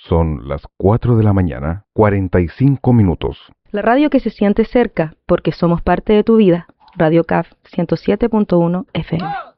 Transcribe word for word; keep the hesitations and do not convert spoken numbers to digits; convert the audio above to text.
Son las cuatro de la mañana, cuarenta y cinco minutos. La radio que se siente cerca porque somos parte de tu vida. Radio C A F ciento siete punto uno F M.